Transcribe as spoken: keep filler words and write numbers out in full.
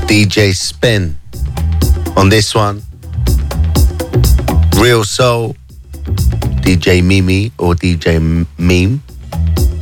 D J Spin on this one. Real Soul, D J Mimi or D J Meme.